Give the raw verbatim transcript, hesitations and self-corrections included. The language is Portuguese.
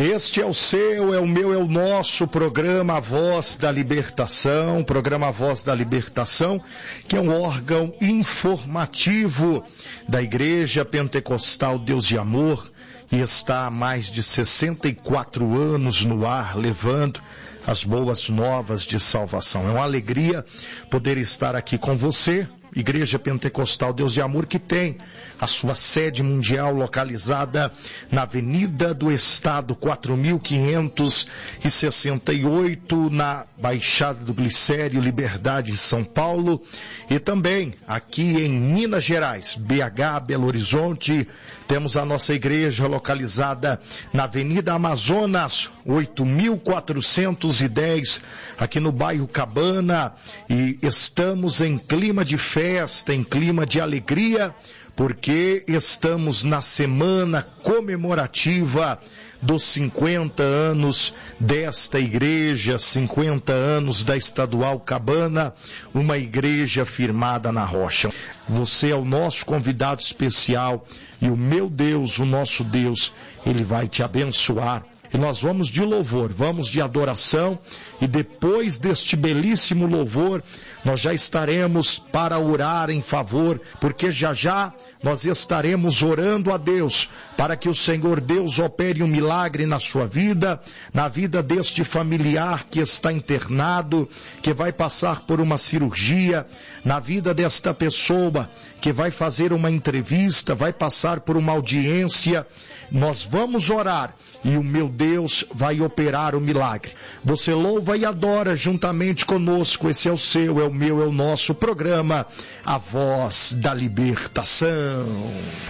Este é o seu, é o meu, é o nosso programa A Voz da Libertação, programa A Voz da Libertação, que é um órgão informativo da Igreja Pentecostal Deus de Amor e está há mais de sessenta e quatro anos no ar, levando as boas novas de salvação. É uma alegria poder estar aqui com você, Igreja Pentecostal Deus de Amor, que tem a sua sede mundial localizada na Avenida do Estado quatro mil quinhentos e sessenta e oito, na Baixada do Glicério, Liberdade, São Paulo, e também aqui em Minas Gerais, B H, Belo Horizonte. Temos a nossa igreja localizada na Avenida Amazonas, oito mil quatrocentos e dez, aqui no bairro Cabana, e estamos em clima de festa, em clima de alegria, porque estamos na semana comemorativa dos cinquenta anos desta igreja, cinquenta anos da Estadual Cabana, uma igreja firmada na rocha. Você é o nosso convidado especial e o meu Deus, o nosso Deus, Ele vai te abençoar. E nós vamos de louvor, vamos de adoração, e depois deste belíssimo louvor, nós já estaremos para orar em favor, porque já já nós estaremos orando a Deus, para que o Senhor Deus opere um milagre na sua vida, na vida deste familiar que está internado, que vai passar por uma cirurgia, na vida desta pessoa que vai fazer uma entrevista, vai passar por uma audiência. Nós vamos orar e o meu Deus vai operar o milagre. Você louva e adora juntamente conosco. Esse é o seu, é o meu, é o nosso programa, A Voz da Libertação.